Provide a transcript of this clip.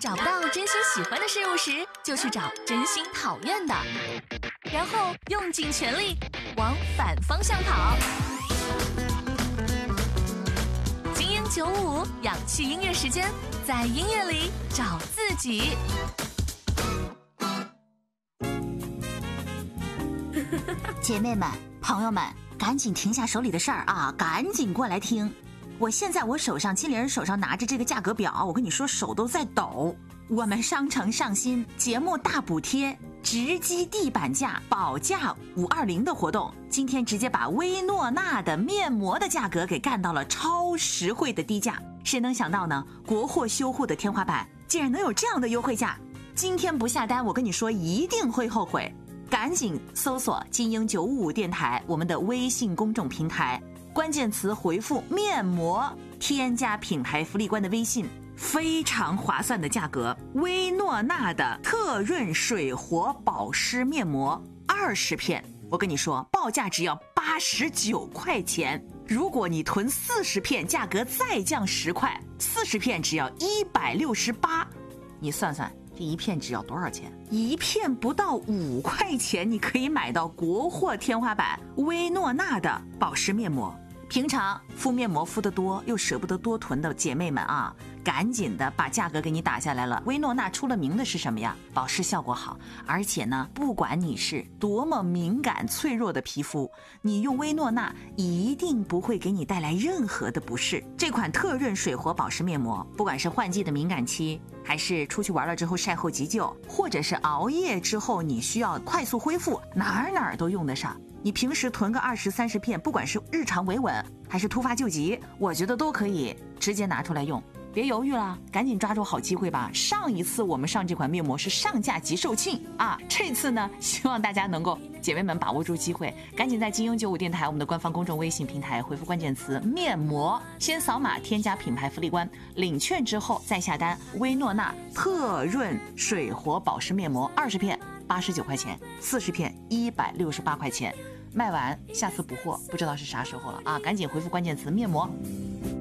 找不到真心喜欢的事物时，就去找真心讨厌的，然后用尽全力往反方向跑。精英955氧气音乐时间，在音乐里找自己。 姐妹们、朋友们，赶紧停下手里的事儿啊，赶紧过来听。我现在手上，金玲手上拿着这个价格表，我跟你说手都在抖。我们商城上新节目大补贴，直击地板价，保价520的活动，今天直接把薇诺娜的面膜的价格给干到了超实惠的低价。谁能想到呢？国货修护的天花板竟然能有这样的优惠价！今天不下单，我跟你说一定会后悔。赶紧搜索精英955电台我们的微信公众平台，关键词回复面膜，添加品牌福利官的微信，非常划算的价格，薇诺娜的特润水活保湿面膜20片，我跟你说报价只要89块钱，如果你囤40片，价格再降10块，40片只要168，你算算这一片只要多少钱？一片不到5块钱，你可以买到国货天花板薇诺娜的保湿面膜。平常敷面膜敷得多又舍不得多囤的姐妹们啊，赶紧的把价格给你打下来了。薇诺娜出了名的是什么呀？保湿效果好，而且呢，不管你是多么敏感脆弱的皮肤，你用薇诺娜一定不会给你带来任何的不适。这款特润水活保湿面膜，不管是换季的敏感期，还是出去玩了之后晒后急救，或者是熬夜之后你需要快速恢复，哪儿都用得上。你平时囤个20、30片，不管是日常维稳还是突发救急，我觉得都可以直接拿出来用。别犹豫了，赶紧抓住好机会吧！上一次我们上这款面膜是上架即售罄啊，这次呢，希望大家能够姐妹们把握住机会，赶紧在精英95电台我们的官方公众微信平台回复关键词面膜，先扫码添加品牌福利官，领券之后再下单薇诺娜特润水活保湿面膜20片89块钱，40片168块钱，卖完下次补货不知道是啥时候了啊！赶紧回复关键词面膜。